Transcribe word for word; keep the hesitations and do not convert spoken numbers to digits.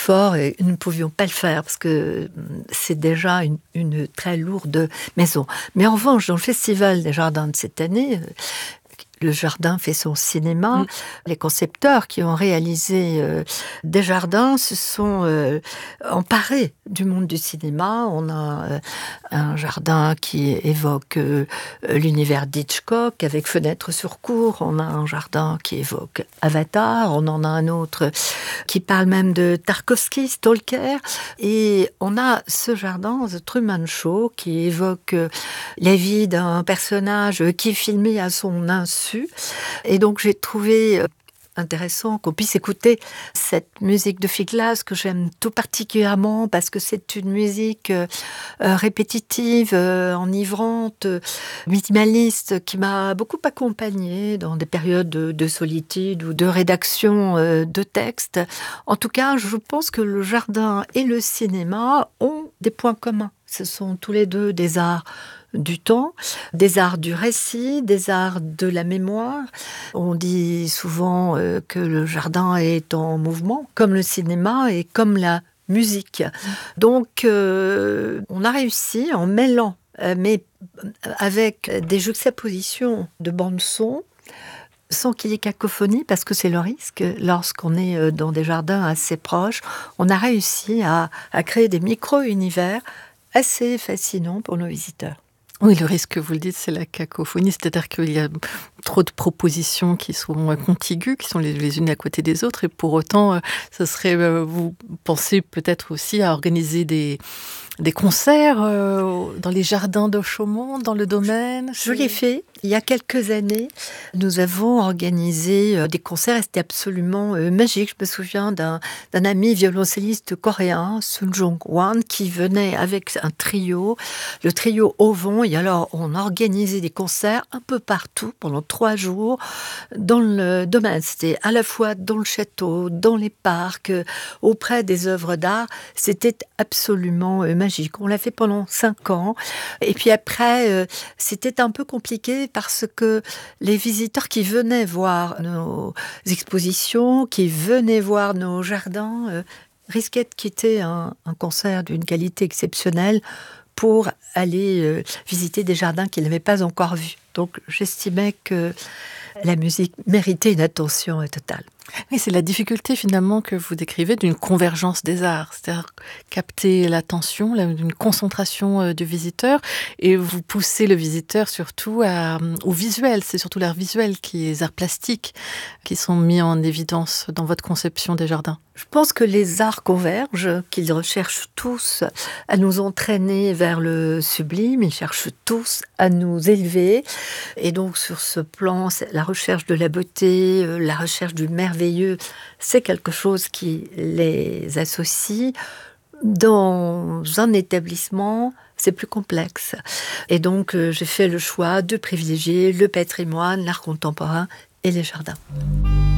fort et nous ne pouvions pas le faire parce que c'est déjà une, une très lourde maison. Mais en revanche, dans le Festival des Jardins de cette année, le jardin fait son cinéma. Mmh. Les concepteurs qui ont réalisé euh, des jardins se sont euh, emparés du monde du cinéma. On a euh, un jardin qui évoque euh, l'univers d'Hitchcock avec Fenêtre sur cour. On a un jardin qui évoque Avatar. On en a un autre qui parle même de Tarkovsky, Stalker. Et on a ce jardin, The Truman Show, qui évoque euh, la vie d'un personnage qui est filmé à son insu. Et donc j'ai trouvé intéressant qu'on puisse écouter cette musique de Phil Glass que j'aime tout particulièrement parce que c'est une musique euh, répétitive, euh, enivrante, euh, minimaliste qui m'a beaucoup accompagnée dans des périodes de, de solitude ou de rédaction euh, de textes. En tout cas, je pense que le jardin et le cinéma ont des points communs. Ce sont tous les deux des arts du temps, des arts du récit, des arts de la mémoire. On dit souvent euh, que le jardin est en mouvement, comme le cinéma et comme la musique. Donc, euh, on a réussi en mêlant, euh, mais avec des juxtapositions de bande-son, sans qu'il y ait cacophonie, parce que c'est le risque. Lorsqu'on est dans des jardins assez proches, on a réussi à, à créer des micro-univers assez fascinants pour nos visiteurs. Oui, le risque, vous le dites, c'est la cacophonie, c'est-à-dire qu'il y a trop de propositions qui sont contiguës, qui sont les, les unes à côté des autres, et pour autant, ce serait, vous pensez peut-être aussi à organiser des, des concerts euh, dans les jardins de Chaumont, dans le domaine. Je, je l'ai fait. Il y a quelques années, nous avons organisé des concerts et c'était absolument euh, magique. Je me souviens d'un, d'un ami violoncelliste coréen, Sun Jong-wan, qui venait avec un trio, le trio Ovon. Et alors, on organisait des concerts un peu partout pendant trois jours dans le domaine. C'était à la fois dans le château, dans les parcs, auprès des œuvres d'art. C'était absolument euh, magique. On l'a fait pendant cinq ans. Et puis après, euh, c'était un peu compliqué parce que les visiteurs qui venaient voir nos expositions, qui venaient voir nos jardins, euh, risquaient de quitter un, un concert d'une qualité exceptionnelle pour aller euh, visiter des jardins qu'ils n'avaient pas encore vus. Donc j'estimais que la musique méritait une attention totale. Oui, c'est la difficulté finalement que vous décrivez d'une convergence des arts, c'est-à-dire capter l'attention, une concentration du visiteur et vous poussez le visiteur surtout à, au visuel, c'est surtout l'art visuel qui est les arts plastiques qui sont mis en évidence dans votre conception des jardins. Je pense que les arts convergent, qu'ils recherchent tous à nous entraîner vers le sublime, ils cherchent tous à nous élever. Et donc sur ce plan, la recherche de la beauté, la recherche du merveilleux, c'est quelque chose qui les associe. Dans un établissement, c'est plus complexe. Et donc euh, j'ai fait le choix de privilégier le patrimoine, l'art contemporain et les jardins.